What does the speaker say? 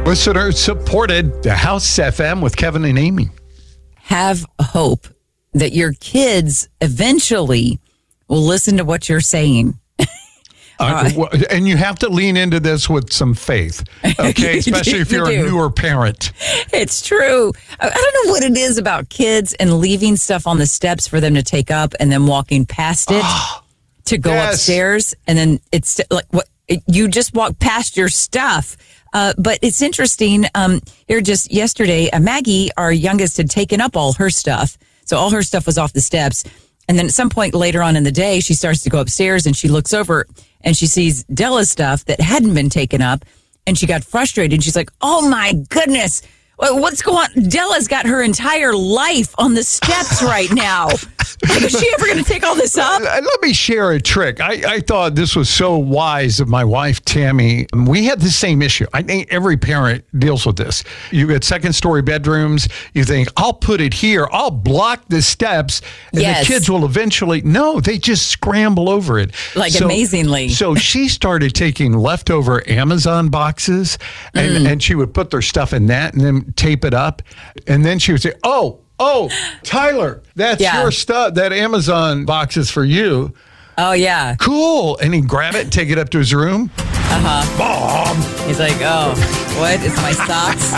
Listener supported the House FM with Kevin and Amy. Have hope that your kids eventually will listen to what you're saying. And you have to lean into this with some faith, okay? Especially if you're a newer parent. It's true. I don't know what it is about kids and leaving stuff on the steps for them to take up and then walking past it to go upstairs. And then it's like what you just walk past your stuff. But it's interesting. Here just yesterday, Maggie, our youngest, had taken up all her stuff. So all her stuff was off the steps. And then at some point later on in the day, she starts to go upstairs and she looks over and she sees Della's stuff that hadn't been taken up. And she got frustrated. She's like, oh, my goodness. What's going on? Della's got her entire life on the steps right now. Is she ever going to take all this up? Let me share a trick. I thought this was so wise of my wife, Tammy. We had the same issue. I think every parent deals with this. You get second-story bedrooms. You think, I'll put it here. I'll block the steps. And the kids will eventually, no, they just scramble over it. Amazingly. So she started taking leftover Amazon boxes, and she would put their stuff in that and then tape it up. And then she would say, oh, Tyler, that's your stuff. That Amazon box is for you. Oh, yeah. Cool. And he'd grab it and take it up to his room. Mom. He's like, oh, what? It's my socks?